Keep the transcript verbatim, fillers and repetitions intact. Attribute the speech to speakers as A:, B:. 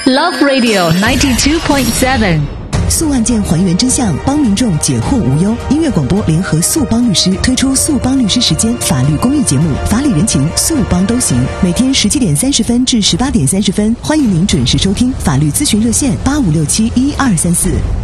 A: Love Radio ninety two point seven。
B: 诉案件还原真相，帮民众解惑无忧。音乐广播联合诉帮律师推出诉帮律师时间法律公益节目，法理人情，诉帮都行。每天十七点三十分至十八点三十分，欢迎您准时收听。法律咨询热线八五六七一二三四。